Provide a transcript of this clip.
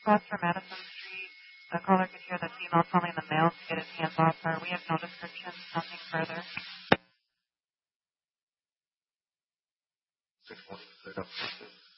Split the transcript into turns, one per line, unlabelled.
across from Madison Street. The caller could hear the female telling the male to get his hands off her. We have no descriptions, nothing further.
6 1 pick up.